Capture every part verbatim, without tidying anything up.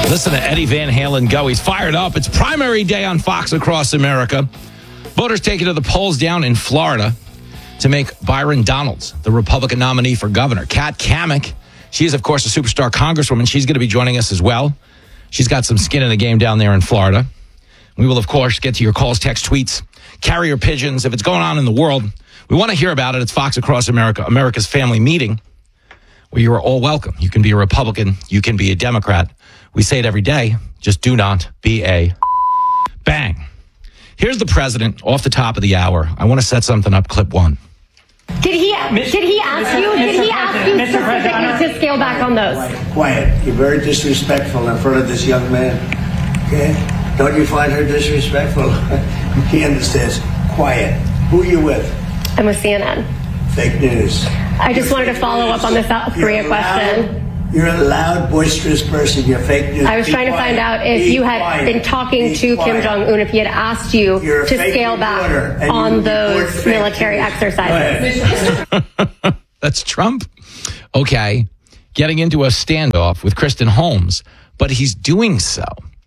Listen to Eddie Van Halen go. He's fired up. It's primary day on Fox Across America. Voters taking to the polls down in Florida to make Byron Donalds the Republican nominee for governor. Kat Cammack, she is, of course, a superstar congresswoman. She's going to be joining us as well. She's got some skin in the game down there in Florida. We will, of course, get to your calls, texts, tweets, carrier pigeons. If it's going on in the world, we want to hear about it. It's Fox Across America, America's family meeting, where you are all welcome. You can be a Republican. You can be a Democrat. We say it every day. Just do not be a bang. Here's the president off the top of the hour. I want to set something up. Clip one. Did he did he ask you? Did he ask you specifically to scale back on those? Quiet. You're very disrespectful in front of this young man. Okay? Don't you find her disrespectful? He understands. Quiet. Who are you with? I'm with C N N. Fake news. I just wanted to follow up on the South Korea question. You're a loud, boisterous person. You're fake news. I was trying to find out if you had been talking to Kim Jong-un, if he had asked you to scale back on those military exercises. That's Trump. Okay. Getting into a standoff with Kristen Holmes, but he's doing so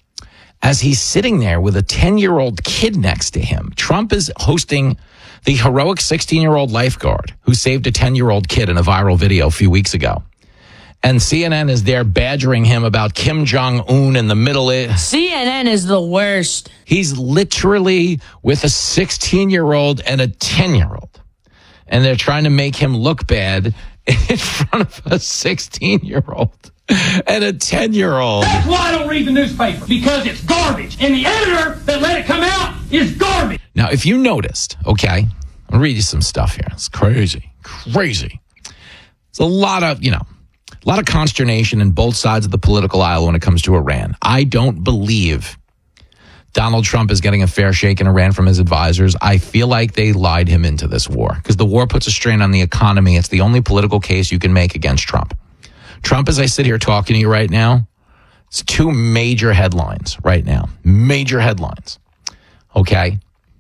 as he's sitting there with a ten-year-old kid next to him. Trump is hosting the heroic sixteen-year-old lifeguard who saved a ten-year-old kid in a viral video a few weeks ago. And C N N is there badgering him about Kim Jong-un in the Middle East. C N N is the worst. He's literally with a sixteen-year-old and a ten-year-old. And they're trying to make him look bad in front of a sixteen-year-old and a ten-year-old. That's why I don't read the newspaper, because it's garbage. And the editor that let it come out is garbage. Now, if you noticed, okay, I'll read you some stuff here. It's crazy, crazy. It's a lot of, you know, a lot of consternation in both sides of the political aisle when it comes to Iran. I don't believe Donald Trump is getting a fair shake in Iran from his advisors. I feel like they lied him into this war because the war puts a strain on the economy. It's the only political case you can make against Trump. Trump, as I sit here talking to you right now, it's two major headlines right now. Major headlines. Okay.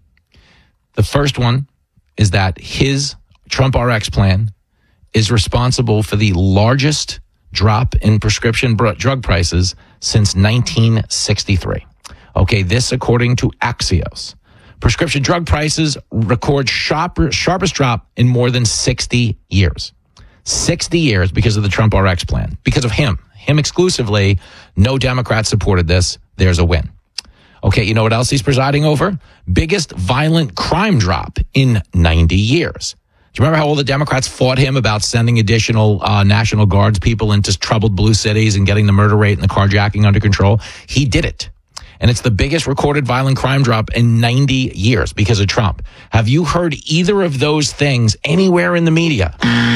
The first one is that his Trump R X plan is responsible for the largest drop in prescription drug prices since nineteen sixty-three. Okay, this according to Axios. Prescription drug prices record sharper, sharpest drop in more than sixty years. sixty years because of the Trump R X plan. Because of him. Him exclusively. No Democrats supported this. There's a win. Okay, you know what else he's presiding over? Biggest violent crime drop in ninety years. Do you remember how all the Democrats fought him about sending additional uh, National Guards people into troubled blue cities and getting the murder rate and the carjacking under control? He did it. And it's the biggest recorded violent crime drop in ninety years because of Trump. Have you heard either of those things anywhere in the media?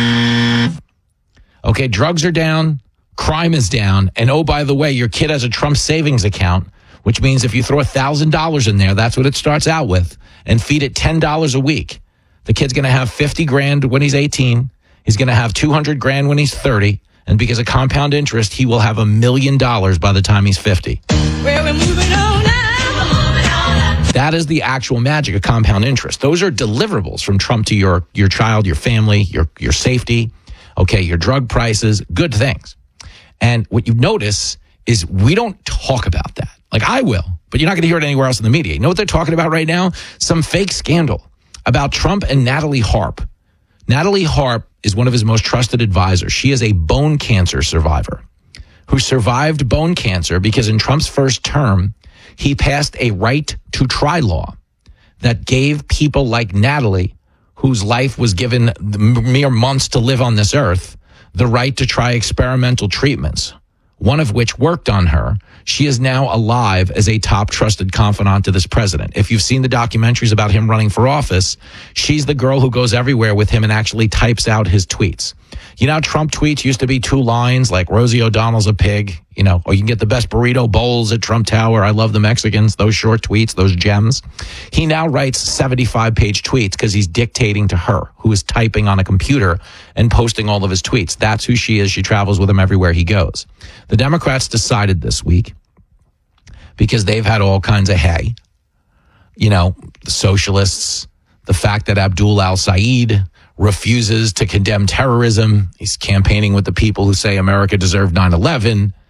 Okay, drugs are down, crime is down, and oh, by the way, your kid has a Trump savings account, which means if you throw one thousand dollars in there, that's what it starts out with, and feed it ten dollars a week. The kid's going to have fifty grand when he's eighteen. He's going to have two hundred grand when he's thirty. And because of compound interest, he will have a million dollars by the time he's fifty. Well, we're moving on now. That is the actual magic of compound interest. Those are deliverables from Trump to your, your child, your family, your, your safety, okay, your drug prices, good things. And what you notice is we don't talk about that. Like I will, but you're not going to hear it anywhere else in the media. You know what they're talking about right now? Some fake scandal about Trump and Natalie Harp. Natalie Harp is one of his most trusted advisors. She is a bone cancer survivor who survived bone cancer because in Trump's first term, he passed a right to try law that gave people like Natalie, whose life was given mere months to live on this earth, the right to try experimental treatments, one of which worked on her. She is now alive as a top trusted confidant to this president. If you've seen the documentaries about him running for office, she's the girl who goes everywhere with him and actually types out his tweets. You know, Trump tweets used to be two lines like Rosie O'Donnell's a pig, you know, or you can get the best burrito bowls at Trump Tower. I love the Mexicans, those short tweets, those gems. He now writes seventy-five page tweets because he's dictating to her, who is typing on a computer and posting all of his tweets. That's who she is. She travels with him everywhere he goes. The Democrats decided this week, because they've had all kinds of hay, you know, the socialists, the fact that Abdul al-Said refuses to condemn terrorism. He's campaigning with the people who say America deserved nine eleven.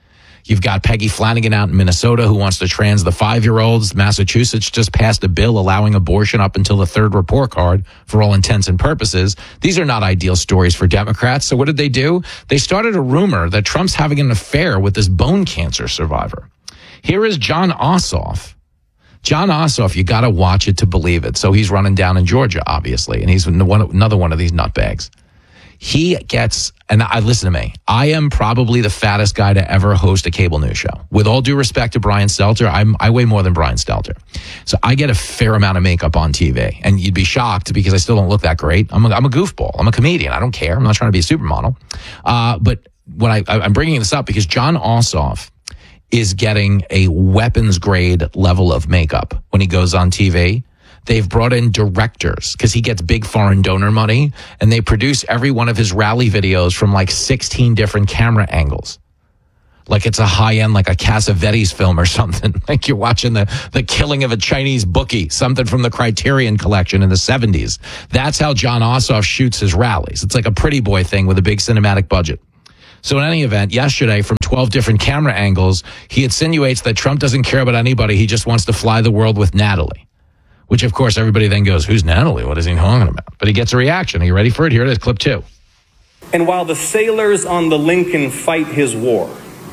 You've got Peggy Flanagan out in Minnesota who wants to trans the five-year-olds. Massachusetts just passed a bill allowing abortion up until the third report card for all intents and purposes. These are not ideal stories for Democrats. So what did they do? They started a rumor that Trump's having an affair with this bone cancer survivor. Here is Jon Ossoff. Jon Ossoff, you got to watch it to believe it. So he's running down in Georgia, obviously, and he's one, another one of these nutbags. He gets, and I listen to me, I am probably the fattest guy to ever host a cable news show. With all due respect to Brian Stelter, I'm, I weigh more than Brian Stelter. So I get a fair amount of makeup on T V. And you'd be shocked because I still don't look that great. I'm a, I'm a goofball. I'm a comedian. I don't care. I'm not trying to be a supermodel. Uh, but what I, I'm bringing this up because Jon Ossoff is getting a weapons grade level of makeup when he goes on T V. They've brought in directors because he gets big foreign donor money, and they produce every one of his rally videos from like sixteen different camera angles. Like it's a high-end, like a Cassavetes film or something. Like you're watching the, the killing of a Chinese bookie, something from the Criterion Collection in the seventies. That's how Jon Ossoff shoots his rallies. It's like a pretty boy thing with a big cinematic budget. So in any event, yesterday, from twelve different camera angles, he insinuates that Trump doesn't care about anybody. He just wants to fly the world with Natalie. Which, of course, everybody then goes, who's Natalie? What is he talking about? But he gets a reaction. Are you ready for it? Here it is, clip two. And while the sailors on the Lincoln fight his war,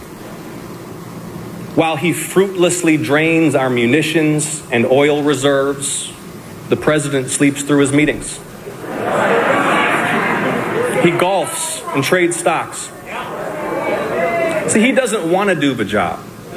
while he fruitlessly drains our munitions and oil reserves, the president sleeps through his meetings. He golfs and trades stocks. See, he doesn't want to do the job.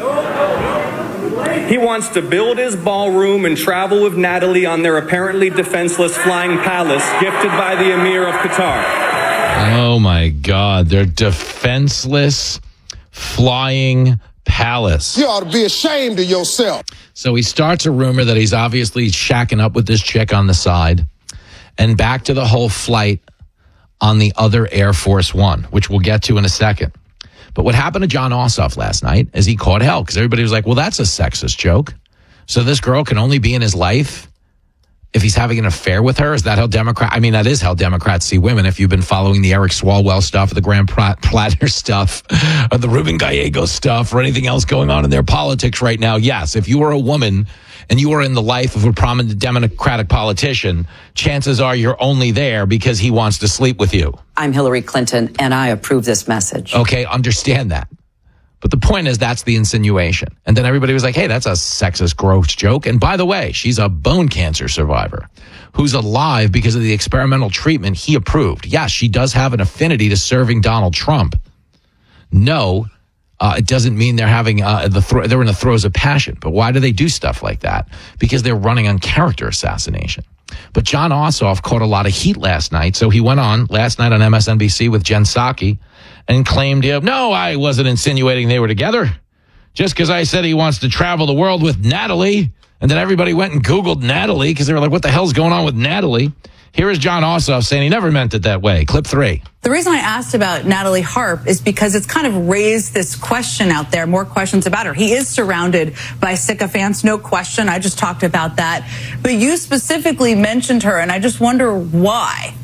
He wants to build his ballroom and travel with Natalie on their apparently defenseless flying palace gifted by the Emir of Qatar. Oh, my God. Their defenseless flying palace. You ought to be ashamed of yourself. So he starts a rumor that he's obviously shacking up with this chick on the side. And back to the whole flight on the other Air Force One, which we'll get to in a second. But what happened to Jon Ossoff last night is he caught hell because everybody was like, well, that's a sexist joke. So this girl can only be in his life if he's having an affair with her. Is that how Democrat? I mean, that is how Democrats see women. If you've been following the Eric Swalwell stuff, or the Graham Platter stuff, or the Ruben Gallego stuff, or anything else going on in their politics right now, yes, if you are a woman and you are in the life of a prominent Democratic politician, chances are you're only there because he wants to sleep with you. I'm Hillary Clinton, and I approve this message. Okay, understand that. But the point is, that's the insinuation. And then everybody was like, hey, that's a sexist, gross joke. And by the way, she's a bone cancer survivor who's alive because of the experimental treatment he approved. Yes, she does have an affinity to serving Donald Trump. No, uh, it doesn't mean they're having uh, the thro- they're in the throes of passion. But why do they do stuff like that? Because they're running on character assassination. But Jon Ossoff caught a lot of heat last night. So he went on last night on M S N B C with Jen Psaki and claimed, no, I wasn't insinuating they were together. Just because I said he wants to travel the world with Natalie. And then everybody went and Googled Natalie because they were like, what the hell's going on with Natalie? Here is Jon Ossoff saying he never meant it that way. Clip three. The reason I asked about Natalie Harp is because it's kind of raised this question out there, more questions about her. He is surrounded by sycophants, no question. I just talked about that. But you specifically mentioned her, and I just wonder why.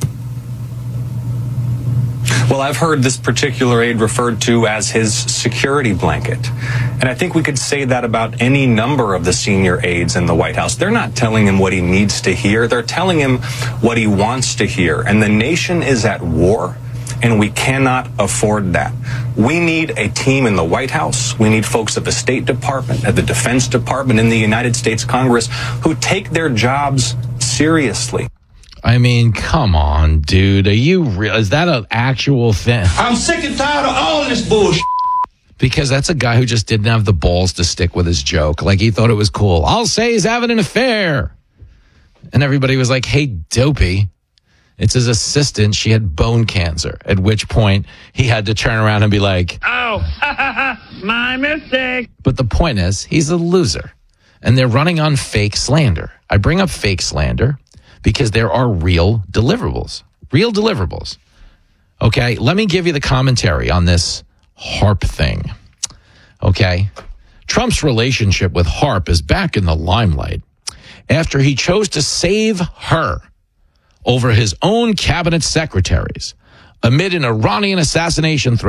Well, I've heard this particular aide referred to as his security blanket. And I think we could say that about any number of the senior aides in the White House. They're not telling him what he needs to hear. They're telling him what he wants to hear. And the nation is at war, and we cannot afford that. We need a team in the White House. We need folks at the State Department, at the Defense Department, in the United States Congress who take their jobs seriously. I mean, come on, dude. Are you real? Is that an actual thing? I'm sick and tired of all this bullshit. Because that's a guy who just didn't have the balls to stick with his joke. Like, he thought it was cool. I'll say he's having an affair. And everybody was like, hey, dopey. It's his assistant. She had bone cancer. At which point, he had to turn around and be like, oh, my mistake. But the point is, he's a loser. And they're running on fake slander. I bring up fake slander because there are real deliverables. Real deliverables. Okay, let me give you the commentary on this Harp thing. Okay? Trump's relationship with Harp is back in the limelight after he chose to save her over his own cabinet secretaries amid an Iranian assassination threat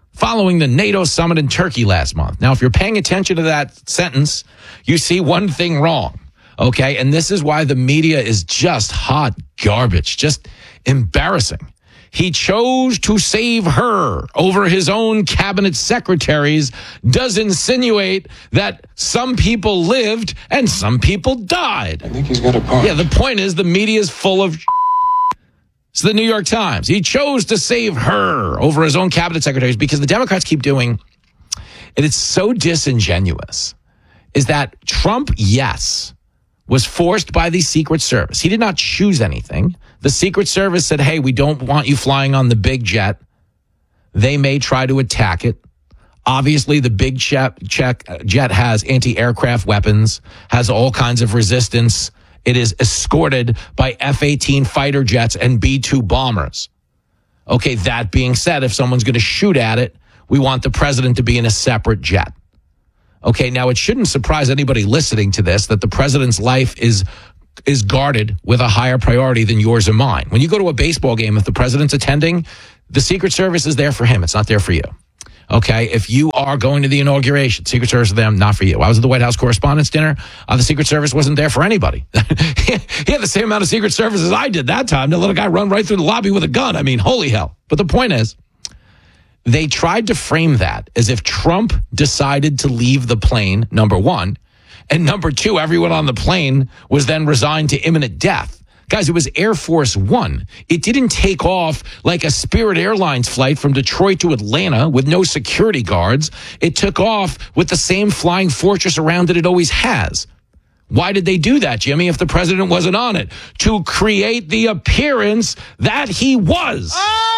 following the NATO summit in Turkey last month. Now, if you're paying attention to that sentence, you see one thing wrong, okay? And this is why the media is just hot garbage, just embarrassing. He chose to save her over his own cabinet secretaries does insinuate that some people lived and some people died. I think he's got a point. Yeah, the point is the media is full of It's the New York Times. He chose to save her over his own cabinet secretaries because the Democrats keep doing, and it's so disingenuous, is that Trump, yes, was forced by the Secret Service. He did not choose anything. The Secret Service said, hey, we don't want you flying on the big jet. They may try to attack it. Obviously, the big jet, jet has anti-aircraft weapons, has all kinds of resistance. It is escorted by F eighteen fighter jets and B two bombers. Okay, that being said, if someone's going to shoot at it, we want the president to be in a separate jet. Okay, now it shouldn't surprise anybody listening to this that the president's life is is guarded with a higher priority than yours or mine. When you go to a baseball game, if the president's attending, the Secret Service is there for him. It's not there for you. Okay, if you are going to the inauguration, Secret Service is there, not for you. I was at the White House Correspondents' Dinner. Uh, the Secret Service wasn't there for anybody. He had the same amount of Secret Service as I did that time to let a guy run right through the lobby with a gun. I mean, holy hell. But the point is, they tried to frame that as if Trump decided to leave the plane, number one, and number two, everyone on the plane was then resigned to imminent death. Guys, it was Air Force One. It didn't take off like a Spirit Airlines flight from Detroit to Atlanta with no security guards. It took off with the same flying fortress around it it always has. Why did they do that, Jimmy, if the president wasn't on it? To create the appearance that he was.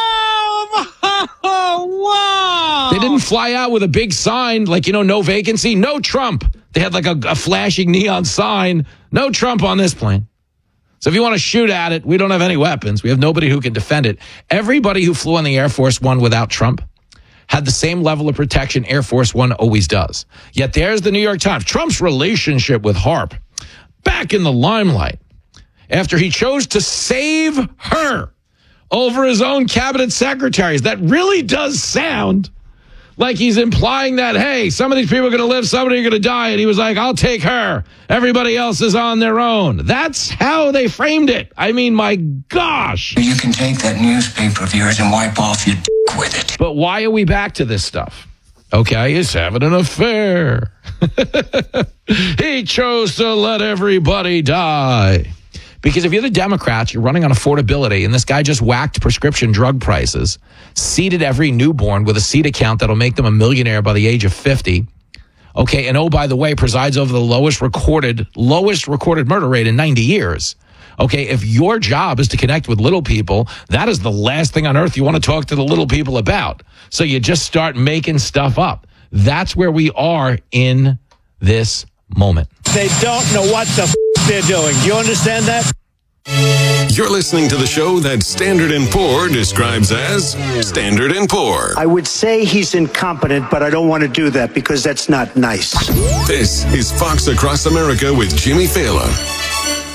Oh, wow. They didn't fly out with a big sign like, you know, no vacancy, no Trump. They had like a, a flashing neon sign, no Trump on this plane. So if you want to shoot at it, we don't have any weapons. We have nobody who can defend it. Everybody who flew on the Air Force One without Trump had the same level of protection Air Force One always does. Yet there's the New York Times. Trump's relationship with Harp back in the limelight after he chose to save her over his own cabinet secretaries. That really does sound like he's implying that, hey, some of these people are going to live, some of them are going to die. And he was like, I'll take her. Everybody else is on their own. That's how they framed it. I mean, my gosh. You can take that newspaper of yours and wipe off your dick with it. But why are we back to this stuff? Okay, he's having an affair. He chose to let everybody die. Because if you're the Democrats, you're running on affordability, and this guy just whacked prescription drug prices, seeded every newborn with a seed account that'll make them a millionaire by the age of fifty. Okay, and oh, by the way, presides over the lowest recorded, lowest recorded murder rate in ninety years. Okay, if your job is to connect with little people, that is the last thing on earth you want to talk to the little people about. So you just start making stuff up. That's where we are in this moment. They don't know what the f- they're doing. Do you understand that? You're listening to the show that Standard and Poor describes as Standard and Poor. I would say he's incompetent, but I don't want to do that because that's not nice. This is Fox Across America with Jimmy Fallon.